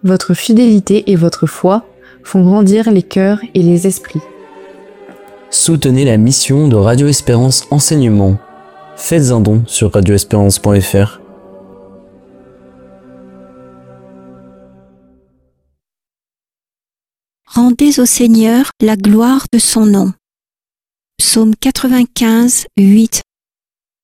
votre fidélité et votre foi font grandir les cœurs et les esprits. Soutenez la mission de Radio Espérance Enseignement. Faites un don sur radioespérance.fr. Rendez au Seigneur la gloire de son nom. Psaume 95, 8.